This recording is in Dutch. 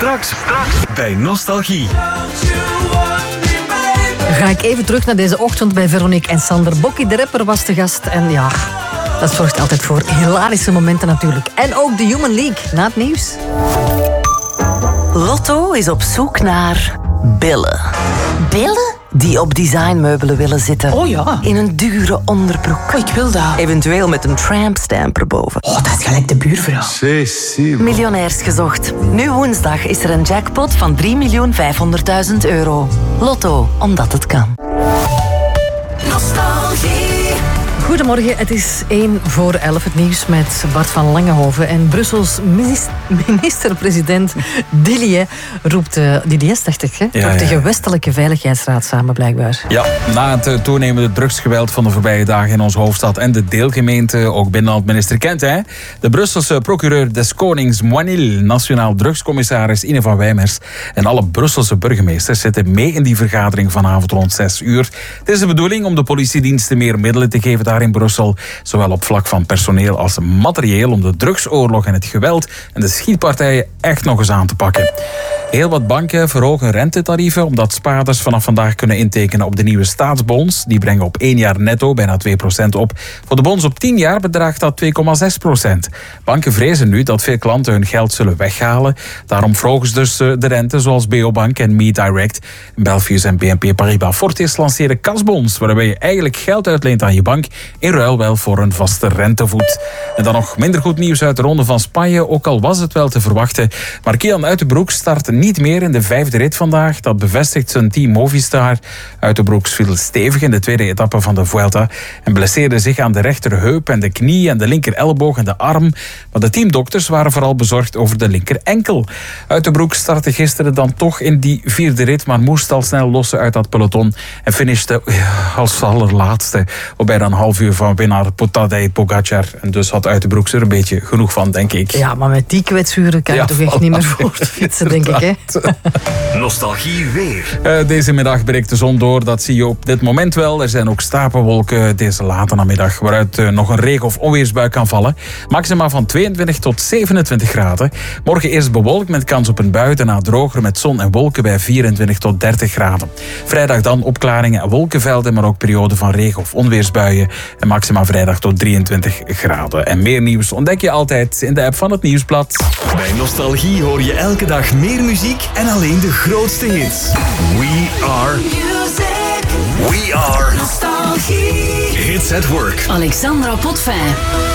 Straks bij Nostalgie. Ga ik even terug naar deze ochtend bij Veronique en Sander. Bokkie de rapper was te gast en ja, dat zorgt altijd voor hilarische momenten natuurlijk. En ook de Human League na het nieuws. Lotto is op zoek naar billen. Billen? Die op designmeubelen willen zitten. Oh ja. In een dure onderbroek. Oh, ik wil dat. Eventueel met een trampstamp erboven. Oh, dat is gelijk de buurvrouw. Miljonairs gezocht. Nu woensdag is er een jackpot van 3.500.000 euro. Lotto, omdat het kan. Goedemorgen, het is 11:01 het nieuws met Bart van Langenhoven. En Brussels minister-president Didier roept, Didier, dacht ik, roept de gewestelijke veiligheidsraad samen blijkbaar. Ja, na het toenemende drugsgeweld van de voorbije dagen in onze hoofdstad en de deelgemeente, ook binnenlandminister Kent, de Brusselse procureur des Konings Moinil, nationaal drugscommissaris Ine van Wijmers en alle Brusselse burgemeesters zitten mee in die vergadering vanavond rond 6 uur. Het is de bedoeling om de politiediensten meer middelen te geven daar in Brussel, zowel op vlak van personeel als materieel, om de drugsoorlog en het geweld en de schietpartijen echt nog eens aan te pakken. Heel wat banken verhogen rentetarieven omdat spaarders vanaf vandaag kunnen intekenen op de nieuwe staatsbonds. Die brengen op 1 jaar netto bijna 2% op. Voor de bonds op 10 jaar bedraagt dat 2,6%. Banken vrezen nu dat veel klanten hun geld zullen weghalen. Daarom verhogen ze dus de rente, zoals BO-Bank en MeDirect. Belfius en BNP Paribas Fortis lanceren kasbonds, waarbij je eigenlijk geld uitleent aan je bank in ruil wel voor een vaste rentevoet. En dan nog minder goed nieuws uit de Ronde van Spanje, ook al was het wel te verwachten. Maar Kian Uitenbroek start niet meer in de 5e rit vandaag. Dat bevestigt zijn team Movistar. Uitenbroek viel stevig in de tweede etappe van de Vuelta en blesseerde zich aan de rechterheup en de knie en de linker elleboog en de arm. Maar de teamdokters waren vooral bezorgd over de linker enkel. Uitenbroek startte gisteren dan toch in die 4e rit, maar moest al snel lossen uit dat peloton en finishte als allerlaatste op bijna een half uur van winnaar Tadej Pogacar. En dus had Uitenbroek er een beetje genoeg van, denk ik. Ja, maar met die kwetsuren kan je toch echt niet meer voortfietsen, denk ik, hè? Nostalgie weer. Deze middag breekt de zon door, dat zie je op dit moment wel. Er zijn ook stapelwolken deze late namiddag, waaruit nog een regen- of onweersbui kan vallen. Maxima van 22 tot 27 graden. Morgen eerst bewolkt met kans op een bui, daarna droger met zon en wolken bij 24 tot 30 graden. Vrijdag dan opklaringen en wolkenvelden, maar ook perioden van regen- of onweersbuien. En maxima vrijdag tot 23 graden. En meer nieuws ontdek je altijd in de app van het Nieuwsblad. Bij Nostalgie hoor je elke dag meer muziek en alleen de grootste hits. We are Nostalgie. Hits at Work. Alexandra Potvin.